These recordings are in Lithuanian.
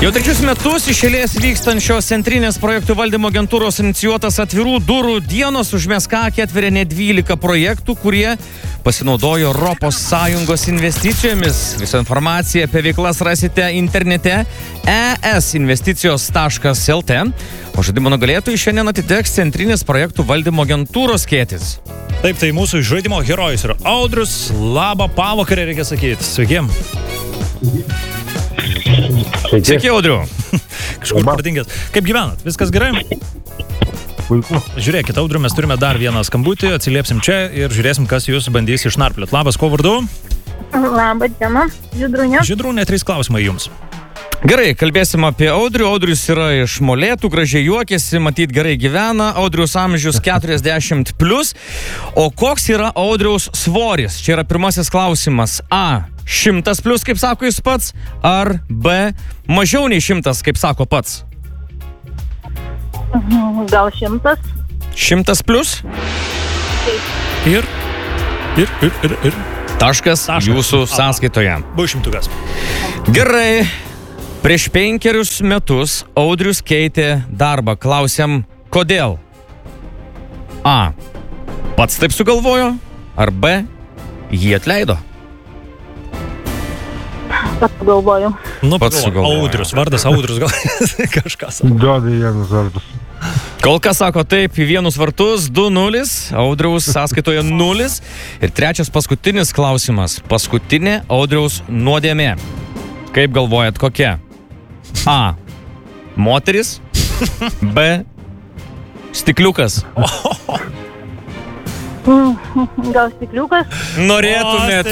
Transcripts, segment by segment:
Jau trečius metus iš eilės vykstančios centrinės projektų valdymo agentūros inicijuotas atvirų durų dienos užmes Ką atveria net 12 projektų, kurie pasinaudojo Europos Sąjungos investicijomis. Visą informaciją apie veiklas rasite internete esinvesticijos.lt, o žaidimo nugalėtojui šiandien atiteks centrinės projektų valdymo agentūros skėtis. Taip, tai mūsų žaidimo herojus yra Audrius. Labą pavakarę, reikia sakyti. Sveiki. Sveiki, Audriu. Kažkur pradingęs. Kaip gyvenat? Viskas gerai? Puiku. Žiūrėkit, Audriu, mes turime dar vieną skambutį, atsiliepsim čia ir žiūrėsim, kas jūs bandys išnarpliot. Labas, kuo vardu? Labą dieną, Žydrūnė. Žydrūnė, 3 klausimai jums. Gerai, kalbėsim apie Audrių. Audrius yra iš Molėtų, gražiai juokiasi, matyt gerai gyvena. Audrius amžius 40+. O koks yra Audriaus svoris? Čia yra pirmasis klausimas. A. 100+, kaip sako jis pats, ar B. Mažiau nei 100, kaip sako pats? Gal 100? 100+? Ir? Taškas jūsų sąskaitoje. Buvo 100. Gerai. Prieš 5 metus Audrius keitė darbą. Klausiam, kodėl? A. Pats taip sugalvojo, ar B. Jį atleido? Pats sugalvoju. Nu, Pats sugalvojo. Audrius, vardas Audrius, gal kažkas. Duoda vienas vardas. Kol kas sako taip, į vienus vartus 2-0, Audriaus sąskaitoje 0. Ir trečias paskutinis klausimas. Paskutinė Audriaus nuodėmė. Kaip galvojat, kokia? A. Moteris. B. Stikliukas. Gal stikliukas? Norėtumėt.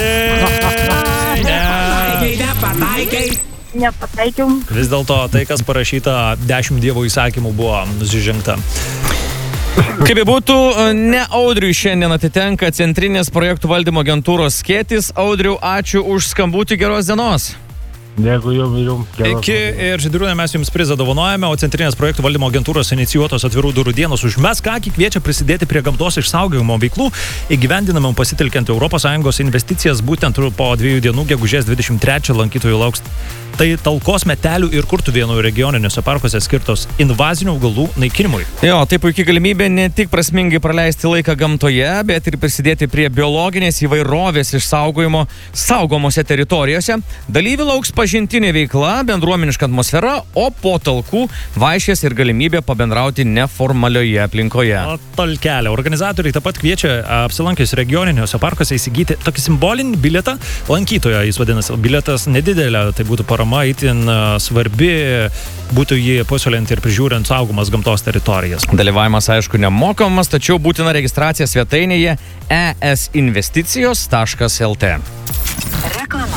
Nepataikiau. Vis dėlto tai, kas parašyta 10 Dievo įsakymų, buvo nusižengta. Kaip būtų, ne Audriui šiandien atitenka centrinės projektų valdymo agentūros skėtis. Audriu, ačiū už skambutį, geros dienos. Dėkui jums. Iki ir Žydrūnė, mes jums prizą dovanojame, o centrinės projektų valdymo agentūros inicijuotos atvirų durų dienos užmes Ką kviečia prisidėti prie gamtos išsaugojimo veiklų, įgyvendinamam pasitelkiant ES investicijas. Būtent po 2 dienų, gegužės 23, lankytojų lauks tai talkos metelių ir kurtuvėnų regioniniuose parkuose skirtos invazinių augalų naikinimui. Jo, tai puikiai galimybė ne tik prasmingai praleisti laiką gamtoje, bet ir prisidėti prie biologinės įvairovės išsaugojimo saugomose teritorijose. Dalyvių lauks pažintinė veikla, bendruomeniška atmosfera, o po talkų vaišės ir galimybė pabendrauti neformalioje aplinkoje. Talkelė. Organizatoriai taip pat kviečia apsilankius regioniniuose parkuose įsigyti tokį simbolinį bilietą lankytojo. Jis vadinasi bilietas nedidelė, tai būtų parama itin svarbi, būtų jį puoselėjant ir prižiūrint saugomas gamtos teritorijas. Dalyvavimas, aišku, nemokamas, tačiau būtina registracija svetainėje esinvesticijos.lt. Reklama.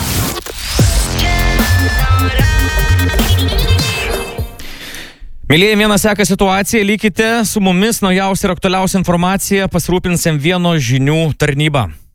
Mėlyje, vieną seka situaciją, likite su mumis, naujausia ir aktualiausia informacija pasirūpinsim Vieno žinių tarnyba.